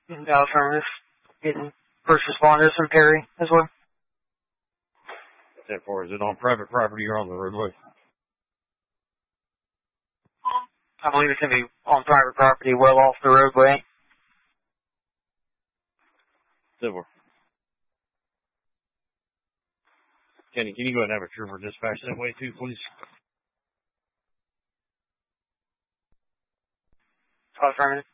Affirmative. Getting first responders from Perry as well. That far, is it on private property or on the roadway? I believe it's going to be on private property, well off the roadway. Silver. Kenny, can you go ahead and have a trooper dispatch that way too, please? Affirmative.